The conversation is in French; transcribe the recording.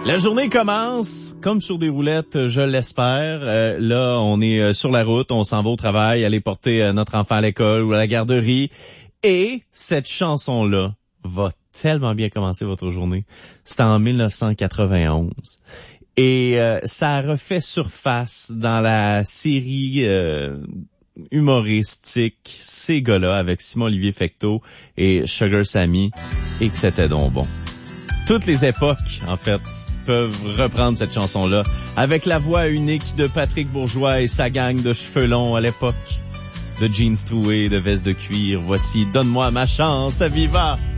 La journée commence comme sur des roulettes, je l'espère. Là, on est sur la route, on s'en va au travail, aller porter notre enfant à l'école ou à la garderie. Et cette chanson-là va tellement bien commencer votre journée. C'était en 1991. Et ça a refait surface dans la série humoristique Ces gars-là avec Simon-Olivier Fecteau et Sugar Sammy, et que c'était donc bon. Toutes les époques, en fait, peuvent reprendre cette chanson-là avec la voix unique de Patrick Bourgeois et sa gang de cheveux longs à l'époque, de jeans troués, de vestes de cuir. Voici Donne-moi ma chance à Viva.